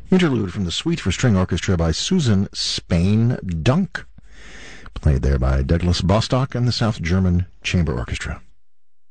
Interlude from the Suite for String Orchestra by Susan Spain Dunk, played there by Douglas Bostock and the South German Chamber Orchestra.